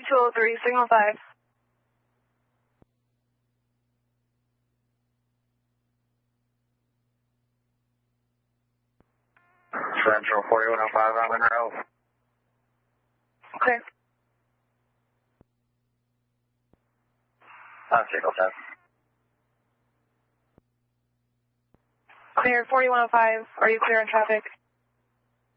3203, signal 5. Central 4105 on Monroe. Okay. Signal 10. Clear 4105. Are you clear on traffic?